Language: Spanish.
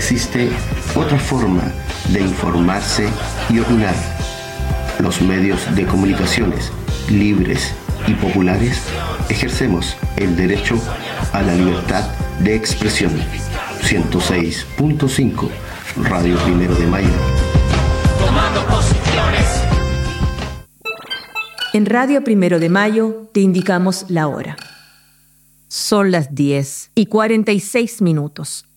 existe otra forma de informarse y opinar. Los medios de comunicaciones libres y populares ejercemos el derecho a la libertad de expresión. 106.5 Radio Primero de Mayo. Tomando posiciones. En Radio Primero de Mayo te indicamos la hora. Son las 10:46.